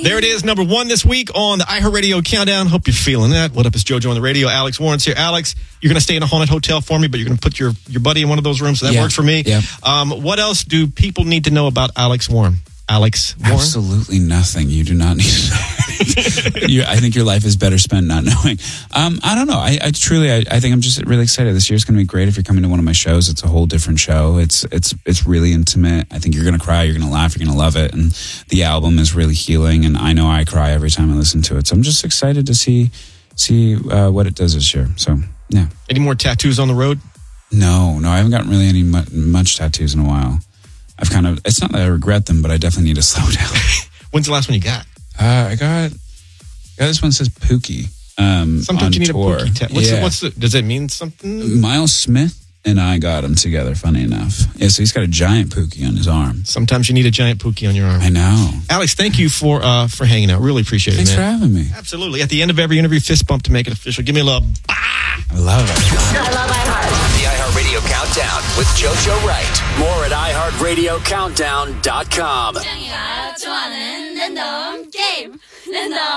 There it is, number 1 this week on the iHeartRadio Countdown. Hope you're feeling that. What up, it's JoJo on the radio. Alex Warren's here. Alex, you're going to stay in a haunted hotel for me, but you're going to put your buddy in one of those rooms, so that works for me. Yeah. What else do people need to know about Alex Warren? Alex Warren? Absolutely nothing. You do not need to know. I think your life is better spent not knowing. I don't know. I truly think I'm just really excited. This year's going to be great. If you're coming to one of my shows, it's a whole different show. It's really intimate. I think you're going to cry. You're going to laugh. You're going to love it. And the album is really healing. And I know I cry every time I listen to it. So I'm just excited to see what it does this year. So yeah. Any more tattoos on the road? No. I haven't gotten really any much tattoos in a while. It's not that I regret them, but I definitely need to slow down. When's the last one you got? I got this one that says Pookie. Sometimes you need tour. a Pookie tattoo. Does it mean something? Miles Smith and I got him together, funny enough. Yeah, so he's got a giant Pookie on his arm. Sometimes you need a giant Pookie on your arm. I know. Alex, thank you for hanging out. Really appreciate Thanks it, man. for having me. Absolutely. At the end of every interview, fist bump to make it official. Give me a little I love it. I love iHeart. The iHeartRadio Countdown with JoJo Wright. More at iHeartRadioCountdown.com. 짱이가 좋아하는 랜덤 게임. 랜덤